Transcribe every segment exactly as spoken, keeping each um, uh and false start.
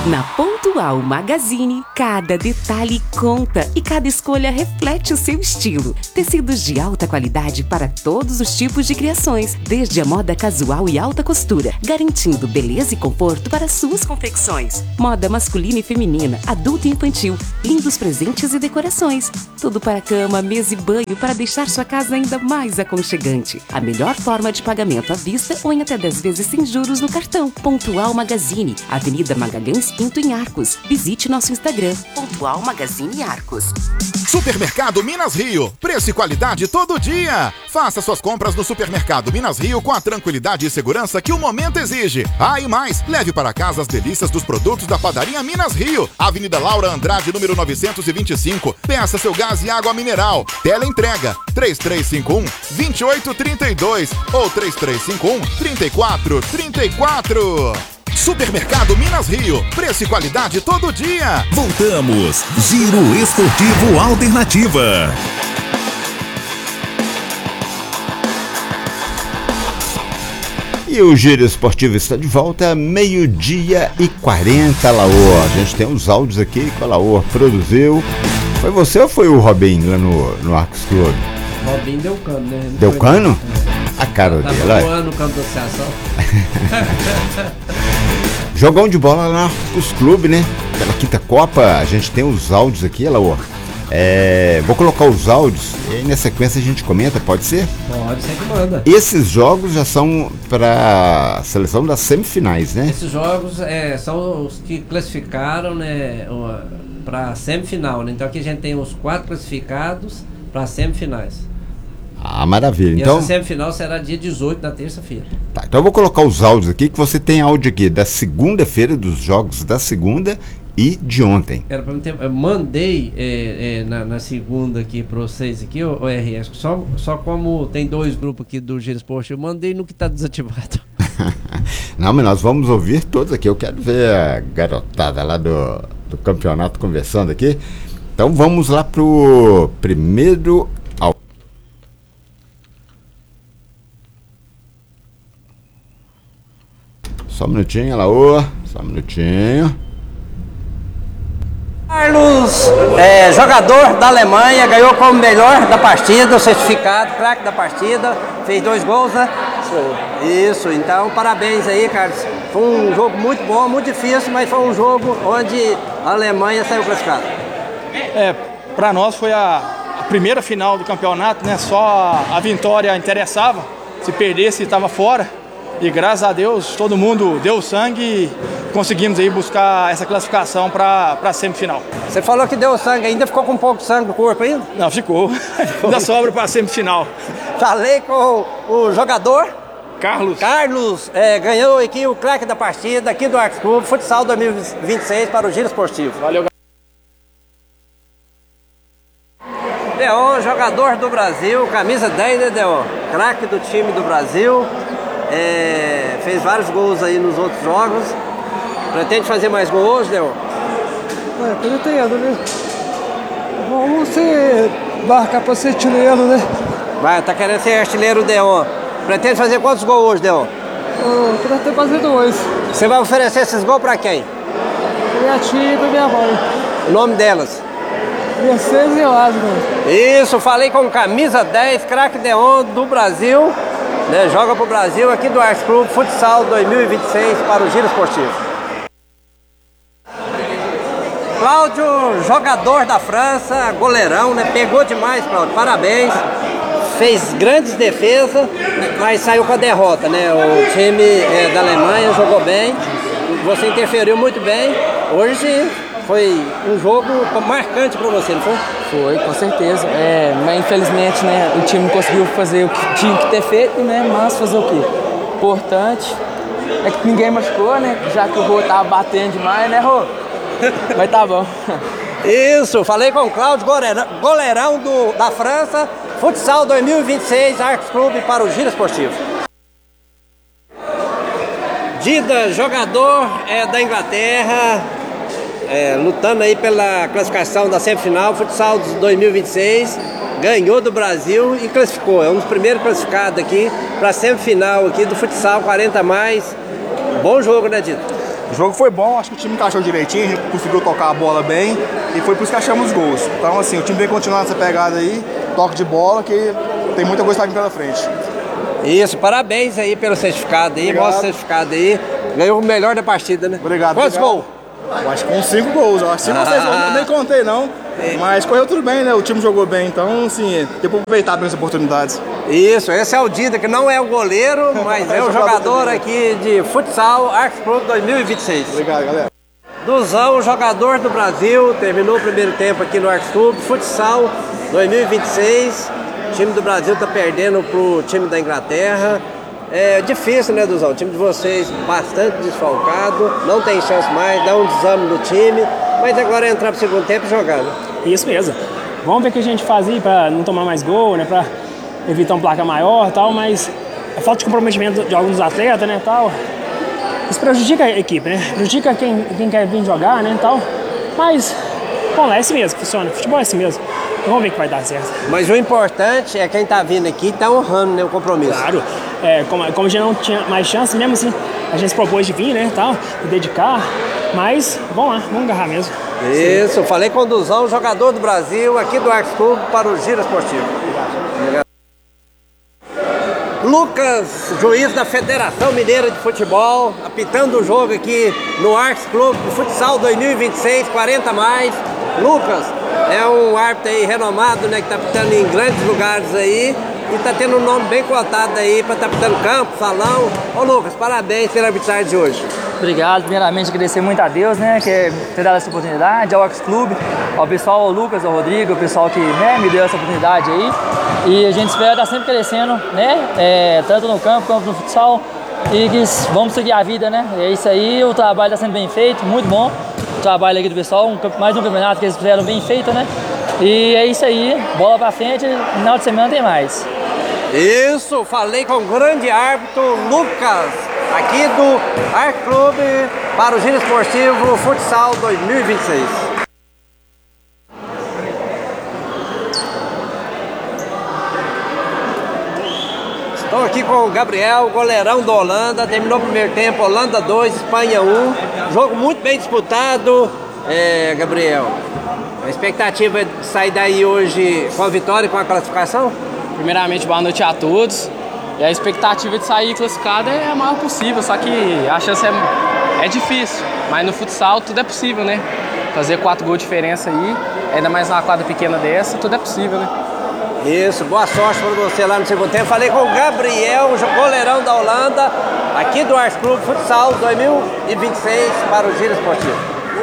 Na Pontual Magazine, cada detalhe conta e cada escolha reflete o seu estilo. Tecidos de alta qualidade para todos os tipos de criações, desde a moda casual e alta costura, garantindo beleza e conforto para suas confecções. Moda masculina e feminina, adulto e infantil, lindos presentes e decorações. Tudo para cama, mesa e banho para deixar sua casa ainda mais aconchegante. A melhor forma de pagamento à vista ou em até dez vezes sem juros no cartão. Pontual Magazine, Avenida Magalhães Pinto em Arcos. Visite nosso Instagram, Pontual Magazine Arcos. Supermercado Minas Rio, preço e qualidade todo dia. Faça suas compras no Supermercado Minas Rio com a tranquilidade e segurança que o momento exige. Ah, e mais, leve para casa as delícias dos produtos da Padaria Minas Rio. Avenida Laura Andrade, número novecentos e vinte e cinco. Peça seu gás e água mineral. Teleentrega três três cinco um, dois oito três dois ou três três cinco um, três quatro três quatro. Supermercado Minas Rio, preço e qualidade todo dia. Voltamos, Giro Esportivo Alternativa. E o Giro Esportivo está de volta, meio-dia e quarenta, Laor. A gente tem uns áudios aqui que a Laor produziu. Foi você ou foi o Robinho lá no, no Arcos Clube? Robinho deu cano, né? Deu cano? É. A cara tá dele, olha. Voando no campo da associação. Jogão de bola lá no Arcos Clube, né? Pela quinta Copa, a gente tem os áudios aqui, Laor. É, vou colocar os áudios e aí na sequência a gente comenta, pode ser? Pode ser que manda. Esses jogos já são para a seleção das semifinais, né? Esses jogos é, são os que classificaram, né, para a semifinal, né? Então aqui a gente tem os quatro classificados para as semifinais. Ah, maravilha. E então, essa semifinal será dia dezoito, na terça-feira. Tá, então eu vou colocar os áudios aqui, que você tem áudio aqui da segunda-feira, dos jogos da segunda e de ontem. Era pra ter, eu mandei é, é, na, na segunda aqui para vocês aqui, o, o R S, só, só como tem dois grupos aqui do Giro Esportivo, eu mandei no que está desativado. Não, mas nós vamos ouvir todos aqui. Eu quero ver a garotada lá do, do campeonato conversando aqui. Então vamos lá pro primeiro áudio. Só um minutinho, Laô. Só um minutinho. Carlos, é, jogador da Alemanha, ganhou como melhor da partida, o certificado, craque da partida, fez dois gols, né? Isso, então parabéns aí, Carlos. Foi um jogo muito bom, muito difícil, mas foi um jogo onde a Alemanha saiu classificada. É, para nós foi a, a primeira final do campeonato, né? Só a, a vitória interessava, se perdesse estava fora. E graças a Deus todo mundo deu sangue e conseguimos aí buscar essa classificação para a semifinal. Você falou que deu sangue, ainda ficou com um pouco de sangue no corpo ainda? Não, ficou. Ainda sobra para a semifinal. Falei com o, o jogador Carlos. Carlos é, ganhou aqui o craque da partida aqui do Arcos Clube, Futsal dois mil e vinte e seis para o Giro Esportivo. Valeu. Deon, jogador do Brasil, camisa dez, né, Deon? Craque do time do Brasil. É, fez vários gols aí nos outros jogos. Pretende fazer mais gols hoje, Deon? É, pretendo, né? Vamos ser, marcar para ser artilheiro, né? Vai, tá querendo ser artilheiro, Deon. Pretende fazer quantos gols hoje, Deon? Eu pretendo fazer dois. Você vai oferecer esses gols pra quem? Minha tia e minha mãe. O nome delas? Mercedes e Lázaro. Isso, falei com camisa dez, craque Deon do Brasil. Né, joga pro Brasil aqui do Arcos Clube Futsal dois mil e vinte e seis para o Giro Esportivo. Cláudio, jogador da França, goleirão, né? Pegou demais, Cláudio, parabéns. Fez grandes defesas, mas saiu com a derrota, né? O time é, da Alemanha jogou bem, você interferiu muito bem. Hoje foi um jogo marcante para você, não foi? Foi, com certeza. É, mas infelizmente, né, o time não conseguiu fazer o que tinha que ter feito, né? Mas fazer o quê? Importante é que ninguém machucou, né? Já que o Rô tava batendo demais, né, Rô? Mas tá bom. Isso, falei com o Cláudio, goleirão, goleirão do, da França, Futsal dois mil e vinte e seis, Arcos Clube para o Giro Esportivo. Dida, jogador é, da Inglaterra, é, lutando aí pela classificação da semifinal, Futsal dois mil e vinte e seis, ganhou do Brasil e classificou. É um dos primeiros classificados aqui para a semifinal aqui do Futsal quarenta mais. Bom jogo, né, Dida? O jogo foi bom, acho que o time encaixou direitinho, a gente conseguiu tocar a bola bem e foi por isso que achamos os gols. Então, assim, o time vem continuando nessa pegada aí, toque de bola, que tem muita coisa pra vir pela frente. Isso, parabéns aí pelo certificado aí, mostra o certificado aí. Ganhou o melhor da partida, né? Obrigado. Quantos gols? Eu acho que com cinco gols, eu acho. Cinco ou seis gols, eu nem contei não. Mas correu tudo bem, né? O time jogou bem, então, assim, tem que aproveitar bem as oportunidades. Isso, esse é o Dida, que não é o goleiro, mas é o jogador aqui de futsal Arts Club dois mil e vinte e seis. Obrigado, galera. Duzão, jogador do Brasil, terminou o primeiro tempo aqui no Arts Club, futsal dois mil e vinte e seis. O time do Brasil tá perdendo pro time da Inglaterra. É difícil, né, Duzão? O time de vocês bastante desfalcado, não tem chance mais, dá um desame no time, mas agora é entrar pro segundo tempo e jogar, né? Isso mesmo. Vamos ver o que a gente faz aí pra não tomar mais gol, né, pra evitar um placa maior e tal, mas a falta de comprometimento de alguns atletas, né, tal, isso prejudica a equipe, né, prejudica quem, quem quer vir jogar, né, tal, mas, bom, é assim mesmo que funciona, futebol é assim mesmo. Vamos ver que vai dar certo. Mas o importante é quem tá vindo aqui tá honrando, né, o compromisso. Claro. É, como, como a gente não tinha mais chance, mesmo assim, a gente se propôs de vir, né, tal, de dedicar, mas vamos lá, vamos agarrar mesmo. Isso, sim. Falei com o Duzão, jogador do Brasil, aqui do Arts Club para o Giro Esportivo. Obrigado. Lucas, juiz da Federação Mineira de Futebol, apitando o jogo aqui no Arts Club Futsal dois mil e vinte e seis, quarenta mais. Lucas é um árbitro aí renomado, né, que tá apitando em grandes lugares aí e tá tendo um nome bem cotado aí para tá apitando campo, salão. Ô Lucas, parabéns pela arbitragem de hoje. Obrigado, primeiramente agradecer muito a Deus, né, que ter dado essa oportunidade, ao Arts Club, ao pessoal, ao Lucas, ao Rodrigo, o pessoal que, né, me deu essa oportunidade aí. E a gente espera estar sempre crescendo, né, é, tanto no campo quanto no futsal, e que vamos seguir a vida, né. É isso aí, o trabalho está sendo bem feito, muito bom. O trabalho aqui do pessoal, um, mais um campeonato que eles fizeram bem feito, né. E é isso aí, bola pra frente, no final de semana tem mais. Isso, falei com o grande árbitro Lucas, aqui do Arts Club para o Giro Esportivo Futsal dois mil e vinte e seis. Estou aqui com o Gabriel, goleirão da Holanda, terminou o primeiro tempo, Holanda dois, Espanha um, jogo muito bem disputado, é, Gabriel. A expectativa é de sair daí hoje com a vitória e com a classificação? Primeiramente, boa noite a todos. E a expectativa de sair classificado é a maior possível, só que a chance é, é difícil. Mas no futsal tudo é possível, né? Fazer quatro gols de diferença aí, ainda mais numa quadra pequena dessa, tudo é possível, né? Isso, boa sorte para você lá no segundo tempo. Falei com o Gabriel, o goleirão da Holanda, aqui do Arts Club Futsal dois mil e vinte e seis para o Giro Esportivo.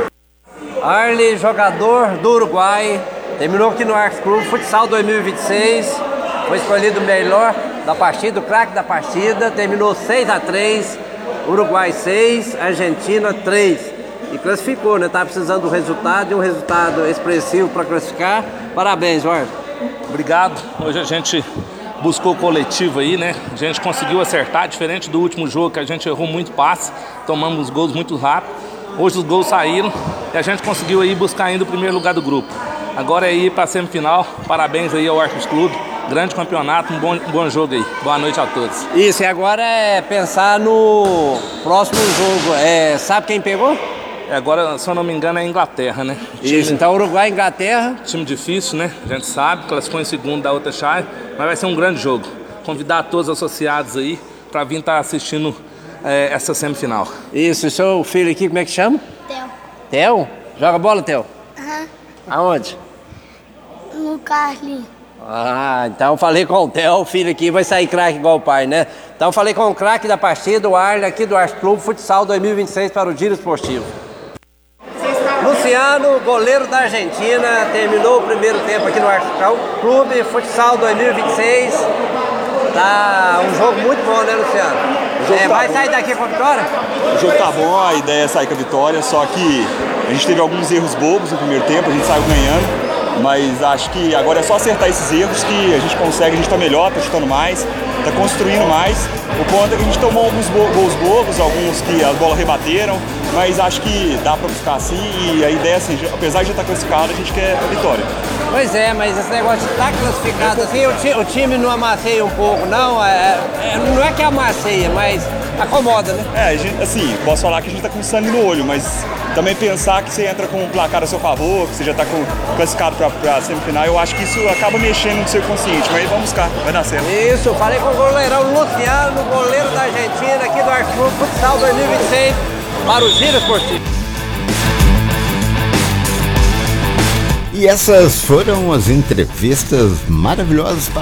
Arley, jogador do Uruguai, terminou aqui no Arts Club Futsal dois mil e vinte e seis, foi escolhido o melhor da partida, o craque da partida, terminou seis a três, Uruguai seis, Argentina três. E classificou, né? Tá precisando do resultado e um resultado expressivo para classificar. Parabéns, Jorge. Obrigado. Hoje a gente buscou o coletivo aí, né? A gente conseguiu acertar, diferente do último jogo que a gente errou muito passe, tomamos gols muito rápido. Hoje os gols saíram e a gente conseguiu aí buscar ainda o primeiro lugar do grupo. Agora é ir para a semifinal. Parabéns aí ao Arcos Clube. Grande campeonato, um bom, um bom jogo aí. Boa noite a todos. Isso, e agora é pensar no próximo jogo. É, sabe quem pegou? Agora, se eu não me engano, é a Inglaterra, né? Isso, time, então Uruguai e Inglaterra. Time difícil, né? A gente sabe, classificou em segundo da outra chave, mas vai ser um grande jogo. Convidar todos os associados aí para vir estar tá assistindo é, essa semifinal. Isso, e seu filho aqui, como é que chama? Theo. Theo? Joga bola, Theo? Aham. Uhum. Aonde? No Carlinhos. Ah, então falei com o Theo, o filho aqui vai sair craque igual o pai, né? Então falei com o craque da partida, o Arley, aqui do Arts Club Futsal dois mil e vinte e seis para o Giro Esportivo. Luciano, goleiro da Argentina, terminou o primeiro tempo aqui no Arts Club Futsal dois mil e vinte e seis. Tá um jogo muito bom, né, Luciano? É, tá vai bom. sair daqui com a vitória? O jogo tá bom, a ideia é sair com a vitória, só que a gente teve alguns erros bobos no primeiro tempo, a gente saiu ganhando. Mas acho que agora é só acertar esses erros que a gente consegue, a gente tá melhor, tá chutando mais, tá construindo mais. O ponto é que a gente tomou alguns gols bobos, alguns que as bolas rebateram, mas acho que dá pra buscar assim e a ideia é assim, apesar de já estar classificado, a gente quer a vitória. Pois é, mas esse negócio de estar classificado assim, o, ti, o time não amasseia um pouco, não, é, é, não é que amasseia, mas acomoda, né? É, a gente, assim, posso falar que a gente tá com sangue no olho, mas também pensar que você entra com um placar a seu favor, que você já tá com, classificado pra, pra semifinal, eu acho que isso acaba mexendo no seu consciente, mas vamos buscar, vai dar certo. Isso, falei com o goleirão Luciano, goleiro da Argentina, aqui do Arthur Futsal dois mil e vinte e seis, para o Giro Esportivo. E essas foram as entrevistas maravilhosas